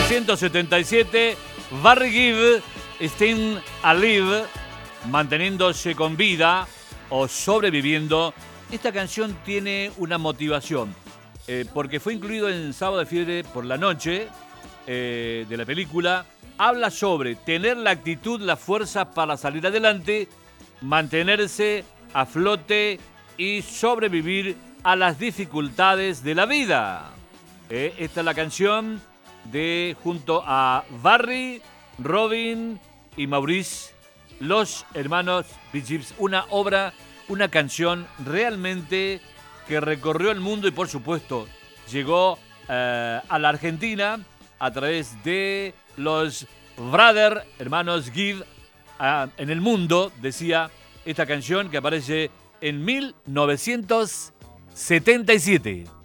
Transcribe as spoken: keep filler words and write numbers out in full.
novecientos setenta y siete, Barry Gibb, Staying Alive, manteniéndose con vida o sobreviviendo. Esta canción tiene una motivación, eh, porque fue incluido en Sábado de Fiebre por la Noche eh, de la película. Habla sobre tener la actitud, la fuerza para salir adelante, mantenerse a flote y sobrevivir a las dificultades de la vida. Eh, esta es la canción de junto a Barry, Robin y Maurice, los hermanos Bee Gees. Una obra, una canción realmente que recorrió el mundo y por supuesto llegó eh, a la Argentina a través de los Brother, hermanos Gibb, eh, en el mundo, decía esta canción que aparece en mil novecientos setenta y siete.